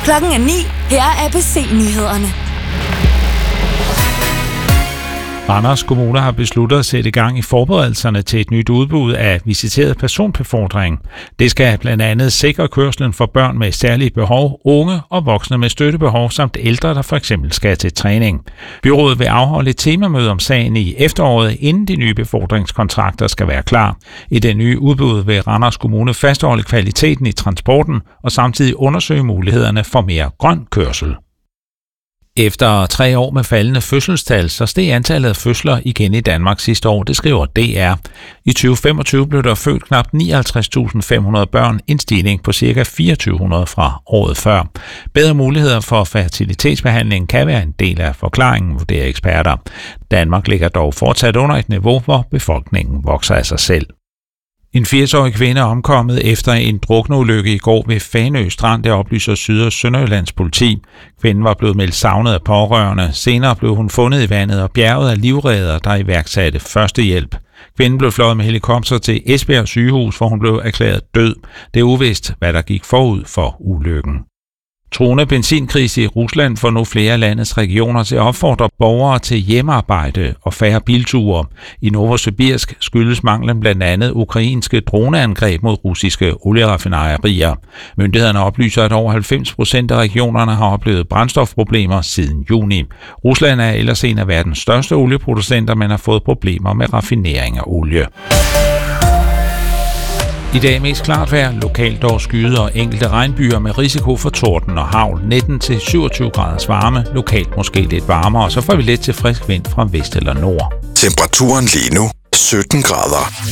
Klokken er 9. Her er ABC-nyhederne. Randers Kommune har besluttet at sætte i gang i forberedelserne til et nyt udbud af visiteret personbefordring. Det skal blandt andet sikre kørslen for børn med særlige behov, unge og voksne med støttebehov samt ældre, der for eksempel skal til træning. Byrådet vil afholde et temamøde om sagen i efteråret, inden de nye befordringskontrakter skal være klar. I det nye udbud vil Randers Kommune fastholde kvaliteten i transporten og samtidig undersøge mulighederne for mere grøn kørsel. Efter 3 år med faldende fødselstal, så steg antallet af fødsler igen i Danmark sidste år, det skriver DR. I 2025 blev der født knap 59.500 børn, en stigning på ca. 2.400 fra året før. Bedre muligheder for fertilitetsbehandling kan være en del af forklaringen, vurderer eksperter. Danmark ligger dog fortsat under et niveau, hvor befolkningen vokser af sig selv. En 80-årig kvinde er omkommet efter en drukneulykke i går ved Fanø Strand, det oplyser Syd- og Sønderjyllands politi. Kvinden var blevet meldt savnet af pårørende. Senere blev hun fundet i vandet og bjerget af livredder, der iværksatte førstehjælp. Kvinden blev fløjet med helikopter til Esbjerg sygehus, hvor hun blev erklæret død. Det er uvist, hvad der gik forud for ulykken. Truende benzinkrise i Rusland får nu flere af landets regioner til at opfordre borgere til hjemmearbejde og færre bilture. I Novosibirsk skyldes manglen blandt andet ukrainske droneangreb mod russiske olieraffinaderier. Myndighederne oplyser, at over 90% af regionerne har oplevet brændstofproblemer siden juni. Rusland er ellers en af verdens største olieproducenter, men har fået problemer med raffinering af olie. I dag mest klart vejr, lokalt dog skyde og enkelte regnbyer med risiko for torden og hagl. 19-27 graders varme, lokalt måske lidt varmere, og så får vi let til frisk vind fra vest eller nord. Temperaturen lige nu 17 grader.